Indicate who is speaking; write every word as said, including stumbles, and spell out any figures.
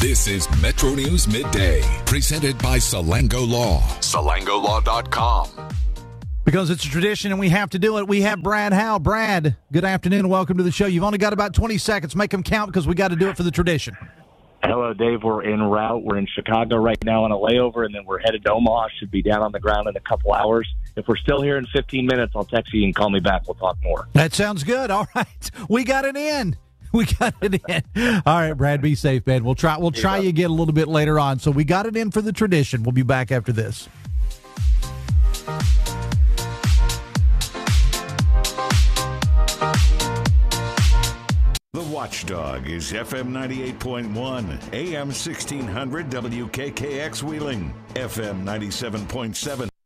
Speaker 1: This is Metro News Midday, presented by Salango Law. Salango Law dot com.
Speaker 2: Because it's a tradition and we have to do it, we have Brad Howe. Brad, good afternoon and welcome to the show. You've only got about twenty seconds. Make them count because we got to do it for the tradition.
Speaker 3: Hello, Dave. We're en route. We're in Chicago right now on a layover, and then we're headed to Omaha. Should be down on the ground in a couple hours. If we're still here in fifteen minutes, I'll text you and call me back. We'll talk more.
Speaker 2: That sounds good. All right. We got it in. We got it in. All right, Brad, be safe, man. We'll try We'll try you again a little bit later on. So we got it in for the tradition. We'll be back after this.
Speaker 4: The Watchdog is F M ninety-eight point one, A M sixteen hundred W K K X Wheeling, F M ninety-seven point seven.